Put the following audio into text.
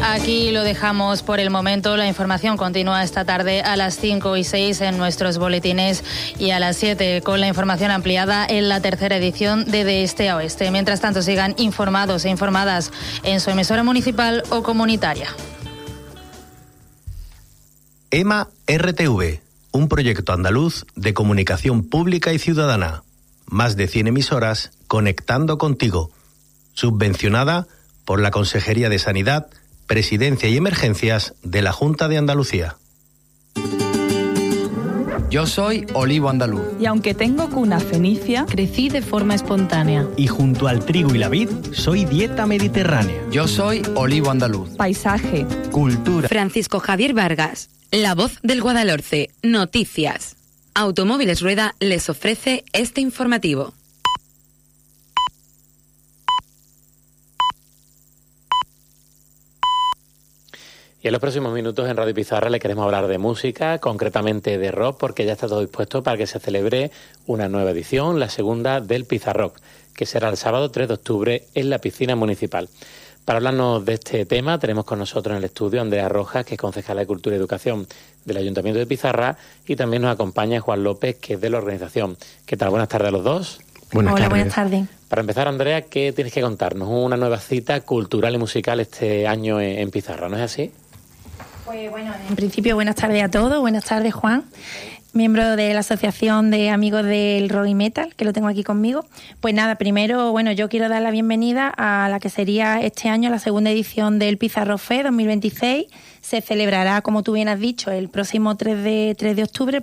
Aquí lo dejamos por el momento. La información continúa esta tarde a las 5 y 6 en nuestros boletines y a las 7 con la información ampliada en la tercera edición de Este a Oeste. Mientras tanto, sigan informados e informadas en su emisora municipal o comunitaria. EMA RTV, un proyecto andaluz de comunicación pública y ciudadana. Más de 100 emisoras conectando contigo. Subvencionada por la Consejería de Sanidad, Presidencia y Emergencias de la Junta de Andalucía. Yo soy olivo andaluz. Y aunque tengo cuna fenicia, crecí de forma espontánea. Y junto al trigo y la vid, soy dieta mediterránea. Yo soy olivo andaluz. Paisaje, cultura. Francisco Javier Vargas, la voz del Guadalhorce. Noticias. Automóviles Rueda les ofrece este informativo. Y en los próximos minutos en Radio Pizarra le queremos hablar de música, concretamente de rock, porque ya está todo dispuesto para que se celebre una nueva edición, la segunda del Pizarrock, que será el sábado 3 de octubre en la piscina municipal. Para hablarnos de este tema tenemos con nosotros en el estudio a Andrea Rojas, que es concejala de Cultura y Educación del Ayuntamiento de Pizarra, y también nos acompaña Juan López, que es de la organización. ¿Qué tal? Buenas tardes a los dos. Hola, buenas tardes. Para empezar, Andrea, ¿qué tienes que contarnos? Una nueva cita cultural y musical este año en Pizarra, ¿no es así? Pues bueno, en principio buenas tardes a todos, buenas tardes Juan, miembro de la Asociación de Amigos del Rock y Metal, que lo tengo aquí conmigo. Pues nada, primero, bueno, yo quiero dar la bienvenida a la que sería este año la segunda edición del Pizarrock Fest 2026. Se celebrará, como tú bien has dicho, el próximo 3 de octubre,